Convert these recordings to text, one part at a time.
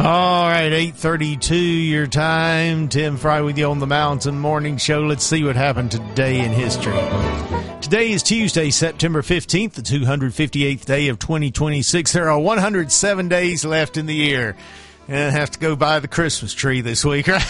All right, 8:32 your time. Tim Fry with you on the Mountain Morning Show. Let's see what happened today in history. Today is Tuesday, September 15th, the 258th day of 2026. There are 107 days left in the year. And I have to go buy the Christmas tree this week, right?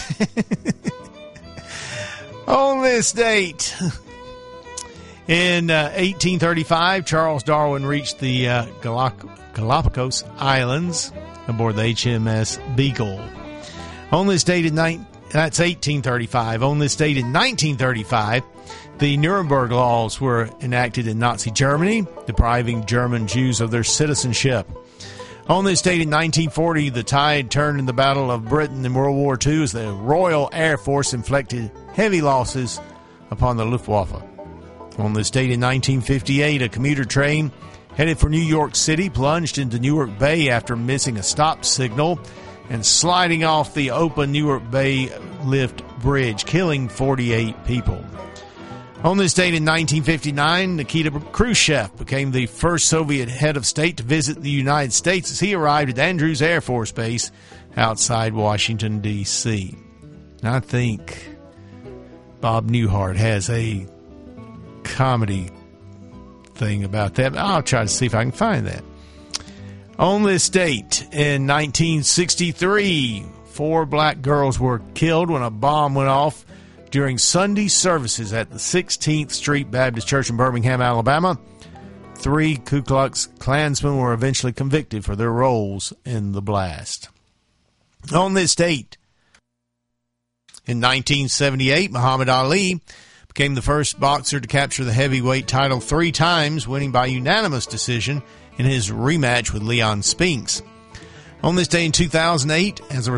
On this date, in 1835, Charles Darwin reached the Galapagos Islands aboard the HMS Beagle. On this date that's 1835. On this date in 1935, the Nuremberg laws were enacted in Nazi Germany, depriving German Jews of their citizenship. On this date in 1940, the tide turned in the Battle of Britain in World War II as the Royal Air Force inflicted heavy losses upon the Luftwaffe. On this date in 1958, a commuter train headed for New York City plunged into Newark Bay after missing a stop signal and sliding off the open Newark Bay lift bridge, killing 48 people. On this date in 1959, Nikita Khrushchev became the first Soviet head of state to visit the United States as he arrived at Andrews Air Force Base outside Washington, D.C. I think Bob Newhart has a comedy thing about that. I'll try to see if I can find that. On this date in 1963, 4 black girls were killed when a bomb went off during Sunday services at the 16th Street Baptist Church in Birmingham, Alabama. 3 Ku Klux Klansmen were eventually convicted for their roles in the blast. On this date in 1978, Muhammad Ali became the first boxer to capture the heavyweight title 3 times, winning by unanimous decision in his rematch with Leon Spinks. On this day in 2008, as a